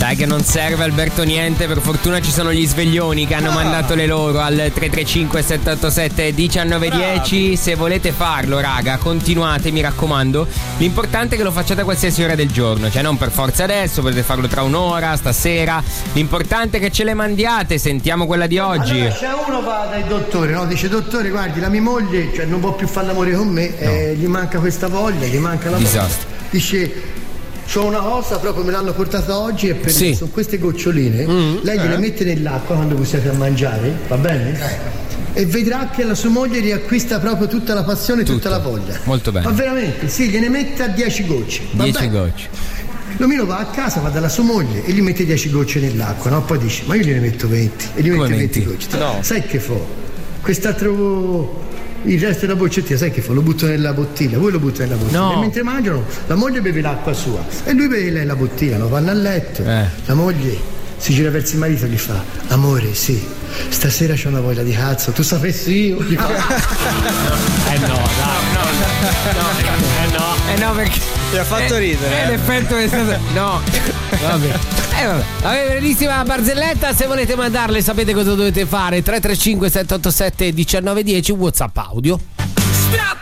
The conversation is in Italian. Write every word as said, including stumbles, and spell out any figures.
Dai che non serve Alberto niente, per fortuna ci sono gli sveglioni che hanno ah. mandato le loro al tre tre cinque sette otto sette uno nove uno zero. Se volete farlo raga, continuate, mi raccomando. L'importante è che lo facciate a qualsiasi ora del giorno, cioè non per forza adesso, potete farlo tra un'ora, stasera. L'importante è che ce le mandiate. Sentiamo quella di oggi. Allora c'è uno va dai dottori, no? Dice dottore guardi la mia moglie cioè non può più fare l'amore con me, no. eh, gli manca questa voglia, gli manca la disastro. voglia. Dice c'ho una cosa, proprio me l'hanno portata oggi e per sì. sono queste goccioline, mm, lei gliele eh. mette nell'acqua quando voi siete a mangiare, va bene? Eh. E vedrà che la sua moglie riacquista proprio tutta la passione e tutta la voglia. Molto bene. Ma veramente, sì, gliene mette a dieci gocce. dieci gocce. L'omino va a casa, va dalla sua moglie e gli mette dieci gocce nell'acqua, no? Poi dice, ma io gliene metto venti e gli Come mette venti? venti gocce. No. Sai che fa? Quest'altro... il resto della boccettina, sai che fa? Lo butto nella bottiglia, voi lo buttate nella bottiglia. No. E mentre mangiano, la moglie beve l'acqua sua e lui beve lei la bottiglia, no? Vanno a letto. Eh. La moglie si gira verso il marito e gli fa: amore, sì, stasera c'ho una voglia di cazzo, tu sapessi io? Gli fa... eh no, dai, no, no, no, eh no, eh no perché ti ha fatto eh, ridere. Eh, l'effetto è stato. No, vabbè. Eh vabbè, vabbè, bellissima barzelletta. Se volete mandarle sapete cosa dovete fare. Tre tre cinque sette otto sette uno nove uno zero, WhatsApp audio. Stop